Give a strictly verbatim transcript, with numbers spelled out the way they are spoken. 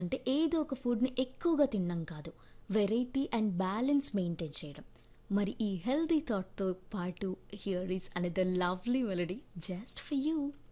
అంటే ఏదో ఒక ఫుడ్‌ని ఎక్కువగా తినడం కాదు. వెరైటీ అండ్ బ్యాలెన్స్ మెయింటైన్ చేయడం. మరి ఈ హెల్తీ థాట్‌తో పాటు here is another lovely melody just for you.